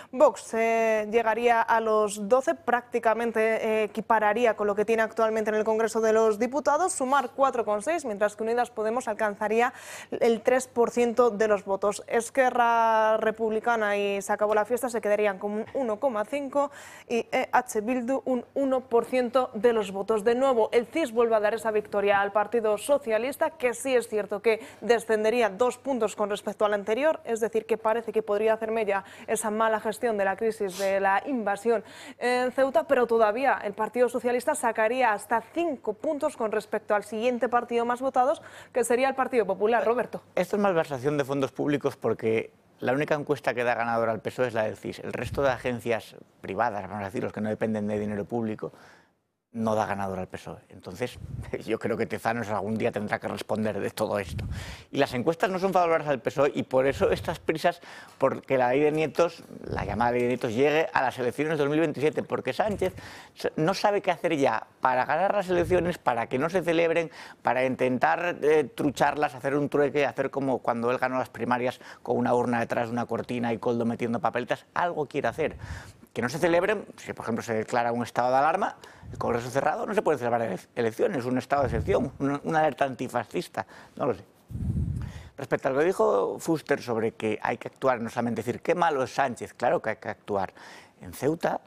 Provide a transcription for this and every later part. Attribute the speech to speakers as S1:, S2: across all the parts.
S1: Vox llegaría a los 12, prácticamente equipararía con lo que tiene actualmente en el Congreso de los Diputados, Sumar 4,6, mientras que Unidas Podemos alcanzaría el 3% de los votos. Esquerra Republicana y Se acabó la fiesta se quedarían con un 1,5 y EH Bildu un 1% de los votos. De nuevo, el CIS vuelve a dar esa victoria al Partido Socialista, que sí es cierto que descendería 2 puntos con respecto al anterior, es decir, que parece que podría hacer mella esa mala gestión de la crisis de la invasión en Ceuta, pero todavía el Partido Socialista sacaría hasta 5 puntos con respecto al siguiente partido más votados, que sería el Partido Popular. Roberto.
S2: Esto es malversación de fondos públicos porque la única encuesta que da ganadora al PSOE es la del CIS. El resto de agencias privadas, vamos a decir, los que no dependen de dinero público, no da ganador al PSOE. Entonces, yo creo que Tezanos algún día tendrá que responder de todo esto. Y las encuestas no son favorables al PSOE y por eso estas prisas porque la ley de Nietos, la llamada ley de Nietos, llegue a las elecciones de 2027, porque Sánchez no sabe qué hacer ya para ganar las elecciones, para que no se celebren, para intentar trucharlas, hacer un trueque, hacer como cuando él ganó las primarias con una urna detrás de una cortina y Koldo metiendo papeletas. Algo quiere hacer. Que no se celebren, si por ejemplo se declara un estado de alarma, el Congreso cerrado, no se puede celebrar elecciones, un estado de excepción, una alerta antifascista, no lo sé. Respecto a lo que dijo Fuster sobre que hay que actuar, no solamente decir qué malo es Sánchez, claro que hay que actuar. En Ceuta,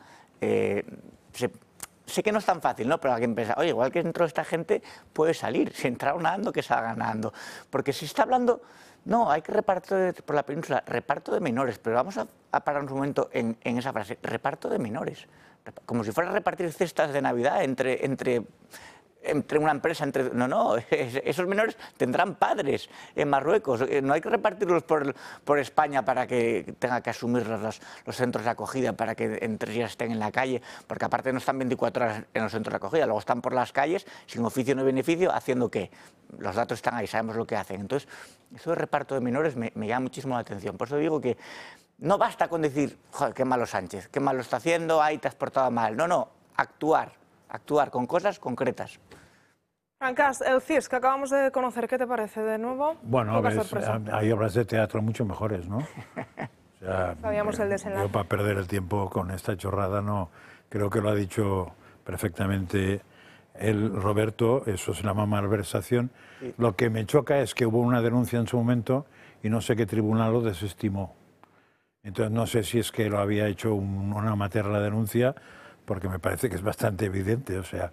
S2: sé que no es tan fácil, ¿no? Pero alguien piensa, oye, igual que entró esta gente, puede salir, si entraron nadando, que salga nadando. Porque si está hablando, no, hay que repartir por la península, reparto de menores, pero vamos a pararnos un momento en esa frase, reparto de menores, como si fuera a repartir cestas de Navidad entre una empresa, no, esos menores tendrán padres en Marruecos, no hay que repartirlos por España para que tenga que asumir los centros de acogida, para que entre ellas estén en la calle, porque aparte no están 24 horas en los centros de acogida, luego están por las calles, sin oficio ni beneficio, haciendo ¿qué? Los datos están ahí, sabemos lo que hacen. Entonces, eso de reparto de menores me llama muchísimo la atención, por eso digo que no basta con decir, joder, qué malo Sánchez, qué malo está haciendo, ahí te has portado mal, no, actuar con cosas concretas.
S1: Francas, el CIS que acabamos de conocer, ¿qué te parece de nuevo?
S3: Bueno, hay obras de teatro mucho mejores, ¿no? O sea,
S1: sabíamos el desenlace.
S3: Yo para perder el tiempo con esta chorrada no, creo que lo ha dicho perfectamente Roberto, eso es una malversación. Sí. Lo que me choca es que hubo una denuncia en su momento y no sé qué tribunal lo desestimó. Entonces no sé si es que lo había hecho una amateur la denuncia, porque me parece que es bastante evidente, o sea,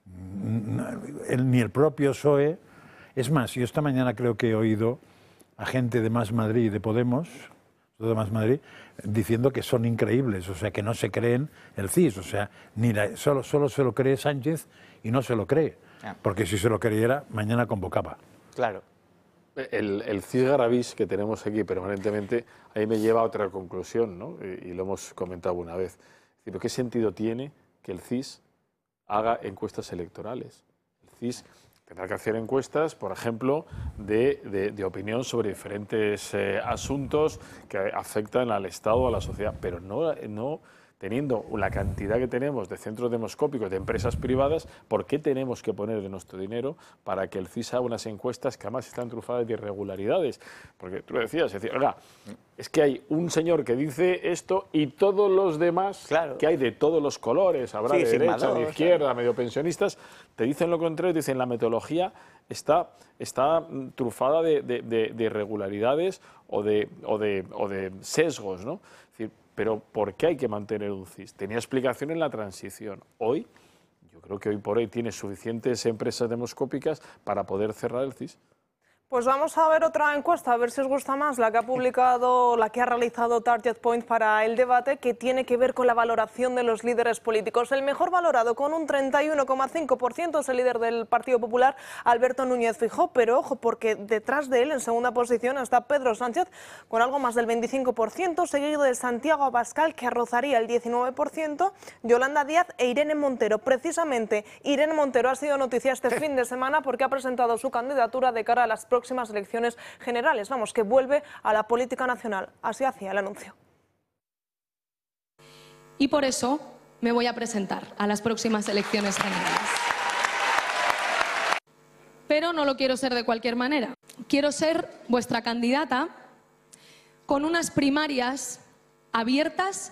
S3: ni el propio PSOE. Es más, yo esta mañana creo que he oído a gente de Más Madrid y de Podemos, de Más Madrid, diciendo que son increíbles, o sea, que no se creen el CIS, o sea, solo se lo cree Sánchez y no se lo cree, porque si se lo creyera, mañana convocaba.
S2: Claro.
S4: El CIS Garabís que tenemos aquí permanentemente, ahí me lleva a otra conclusión, ¿no? Y lo hemos comentado una vez. Es decir, ¿qué sentido tiene que el CIS haga encuestas electorales? El CIS tendrá que hacer encuestas, por ejemplo, de opinión sobre diferentes asuntos que afectan al Estado o a la sociedad, pero no teniendo la cantidad que tenemos de centros demoscópicos, de empresas privadas, ¿por qué tenemos que poner de nuestro dinero para que el CIS haga unas encuestas que además están trufadas de irregularidades? Porque tú lo decías, es decir, oiga, es que hay un señor que dice esto y todos los demás, claro, que hay de todos los colores, habrá de derecha, de izquierda, medio pensionistas, te dicen lo contrario, te dicen la metodología está trufada de irregularidades o de sesgos, ¿no? Es decir, pero ¿por qué hay que mantener un CIS? Tenía explicación en la transición. Hoy, yo creo que hoy por hoy tiene suficientes empresas demoscópicas para poder cerrar el CIS.
S1: Pues vamos a ver otra encuesta, a ver si os gusta más, la que ha realizado Target Point para el debate, que tiene que ver con la valoración de los líderes políticos. El mejor valorado, con un 31,5%, es el líder del Partido Popular, Alberto Núñez Feijóo, pero ojo, porque detrás de él, en segunda posición, está Pedro Sánchez, con algo más del 25%, seguido de Santiago Abascal, que rozaría el 19%, Yolanda Díaz e Irene Montero. Precisamente, Irene Montero ha sido noticia este fin de semana porque ha presentado su candidatura de cara a las próximas elecciones generales. Vamos, que vuelve a la política nacional. Así hacía el anuncio.
S5: Y por eso me voy a presentar a las próximas elecciones generales. Pero no lo quiero ser de cualquier manera. Quiero ser vuestra candidata con unas primarias abiertas